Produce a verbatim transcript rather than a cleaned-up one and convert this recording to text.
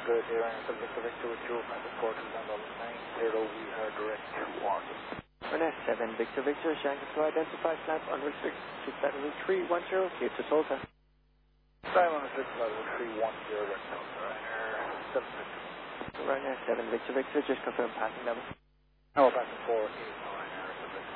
good here, and seven Victor Victor with your Panther four two nine nine zero, we are direct warning. Rennes seven Victor Victor, Shanghai to identify snap unrestricted six seven three one zero, clear to Solta. Simon six level three one zero, direct Solta, Ryanair seven Victor. Rennes seven Victor Victor, just confirm passing level. No, passing four eight.